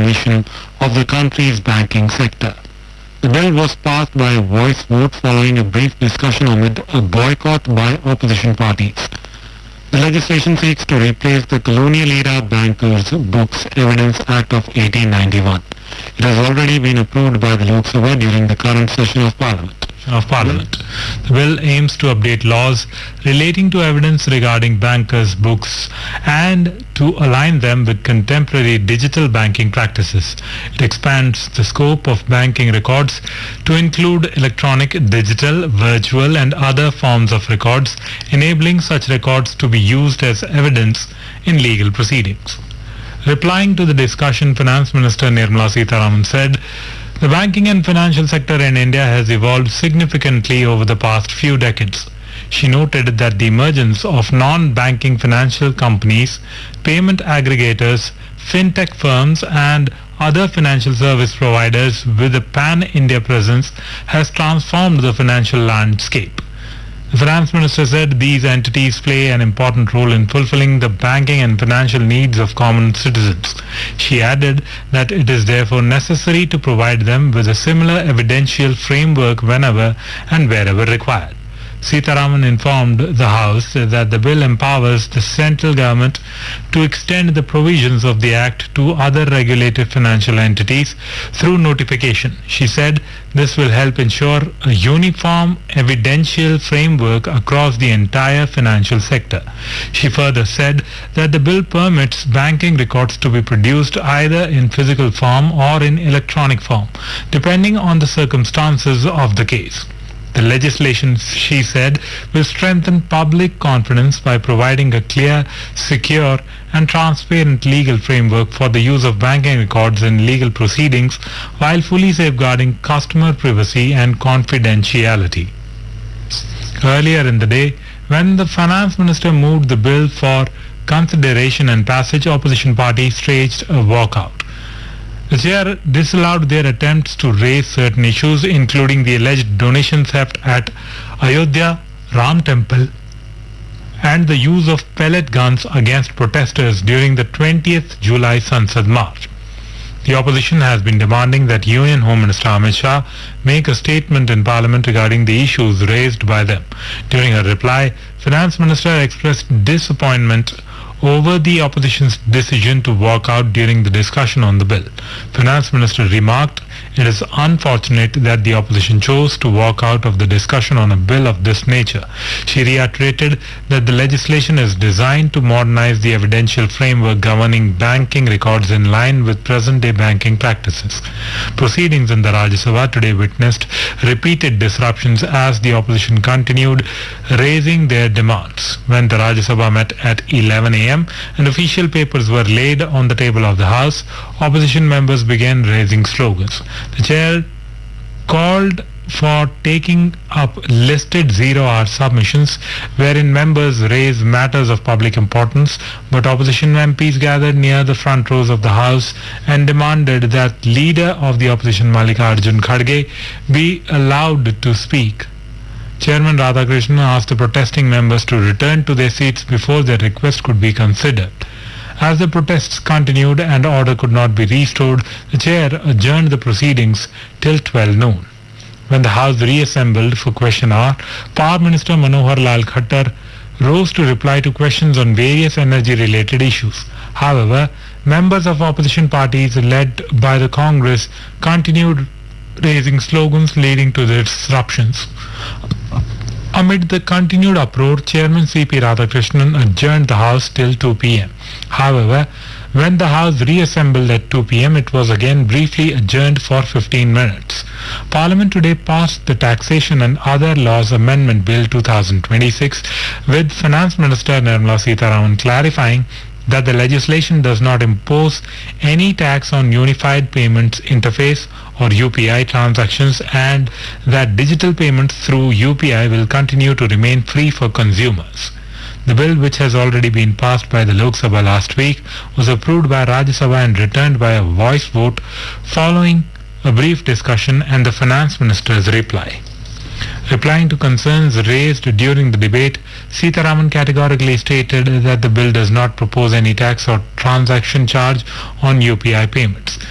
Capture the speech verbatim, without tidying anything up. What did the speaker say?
transformation of the country's banking sector. The bill was passed by a voice vote following a brief discussion amid a boycott by opposition parties. The legislation seeks to replace the colonial-era Bankers' Books Evidence Act of eighteen ninety-one. It has already been approved by the Lok Sabha during the current session of Parliament. Of Parliament. The bill aims to update laws relating to evidence regarding bankers' books and to align them with contemporary digital banking practices. It expands the scope of banking records to include electronic, digital, virtual and other forms of records, enabling such records to be used as evidence in legal proceedings. Replying to the discussion, Finance Minister Nirmala Sitharaman said, "The banking and financial sector in India has evolved significantly over the past few decades." She noted that the emergence of non-banking financial companies, payment aggregators, fintech firms and other financial service providers with a pan-India presence has transformed the financial landscape. The Finance Minister said these entities play an important role in fulfilling the banking and financial needs of common citizens. She added that it is therefore necessary to provide them with a similar evidential framework whenever and wherever required. Sitharaman informed the House that the bill empowers the central government to extend the provisions of the Act to other regulated financial entities through notification. She said this will help ensure a uniform evidential framework across the entire financial sector. She further said that the bill permits banking records to be produced either in physical form or in electronic form, depending on the circumstances of the case. The legislation, she said, will strengthen public confidence by providing a clear, secure and transparent legal framework for the use of banking records in legal proceedings while fully safeguarding customer privacy and confidentiality. Earlier in the day, when the Finance Minister moved the bill for consideration and passage, opposition parties staged a walkout. The chair disallowed their attempts to raise certain issues, including the alleged donation theft at Ayodhya Ram Temple and the use of pellet guns against protesters during the twentieth July Sansad March. The opposition has been demanding that Union Home Minister Amit Shah make a statement in Parliament regarding the issues raised by them. During her reply, Finance Minister expressed disappointment over the opposition's decision to walk out during the discussion on the bill. Finance Minister remarked, "It is unfortunate that the opposition chose to walk out of the discussion on a bill of this nature." She reiterated that the legislation is designed to modernize the evidential framework governing banking records in line with present-day banking practices. Proceedings in the Rajya Sabha today witnessed repeated disruptions as the opposition continued raising their demands. When the Rajya Sabha met at eleven a m and official papers were laid on the table of the House, opposition members began raising slogans. The chair called for taking up listed zero-hour submissions wherein members raised matters of public importance, but opposition M Ps gathered near the front rows of the House and demanded that leader of the opposition Mallikarjun Kharge be allowed to speak. Chairman Radhakrishnan asked the protesting members to return to their seats before their request could be considered. As the protests continued and order could not be restored, the chair adjourned the proceedings till twelve noon. When the House reassembled for question hour, Power Minister Manohar Lal Khattar rose to reply to questions on various energy-related issues. However, members of opposition parties led by the Congress continued raising slogans leading to the disruptions. Amid the continued uproar, Chairman C P Radhakrishnan adjourned the House till two p m However, when the House reassembled at two p m, it was again briefly adjourned for fifteen minutes. Parliament today passed the Taxation and Other Laws Amendment Bill two thousand twenty-six, with Finance Minister Nirmala Sitharaman clarifying that the legislation does not impose any tax on Unified Payments Interface or U P I transactions and that digital payments through U P I will continue to remain free for consumers. The bill, which has already been passed by the Lok Sabha last week, was approved by Rajya Sabha and returned by a voice vote following a brief discussion and the Finance Minister's reply. Replying to concerns raised during the debate, Sitharaman categorically stated that the bill does not propose any tax or transaction charge on U P I payments.